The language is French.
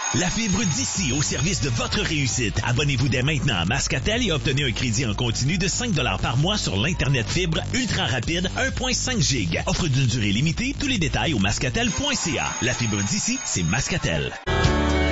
La fibre d'ici au service de votre réussite. Abonnez-vous dès maintenant à Mascatel et obtenez un crédit en continu de 5 $ par mois sur l'Internet fibre ultra rapide 1.5 G. Offre d'une durée limitée. Tous les détails au mascatel.ca. La fibre d'ici, c'est Mascatel.